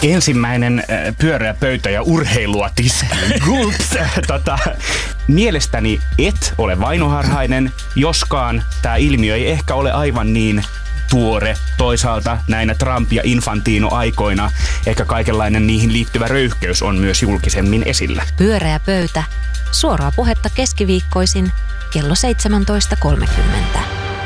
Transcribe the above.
Ensimmäinen pyöreä pöytä ja urheilua tiskiin. Gulps! Mielestäni et ole vainoharhainen, joskaan tämä ilmiö ei ehkä ole aivan niin tuore. Toisaalta näinä Trump- ja Infantino-aikoina ehkä kaikenlainen niihin liittyvä röyhkeys on myös julkisemmin esillä. Pyöreä pöytä. Suoraa puhetta keskiviikkoisin kello 17.30.